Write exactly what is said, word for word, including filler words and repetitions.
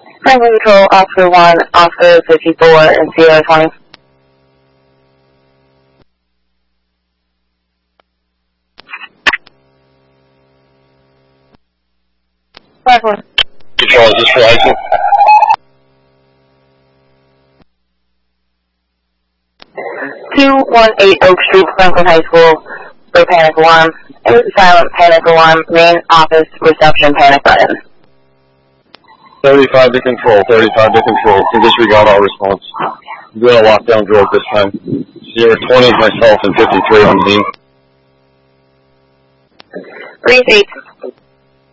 Franklin Control, Officer one, Officer fifty-four, and Sierra twenty. Franklin. Control, is this Verizon? two one eight Oak Street, Franklin High School, for panic alarm. It was a silent panic alarm, main office reception panic button. thirty-five to control, thirty-five to control. So disregard all response. I'm doing a lockdown drill this time. Sierra twenty, myself, and fifty-three on the scene. Breeze eight.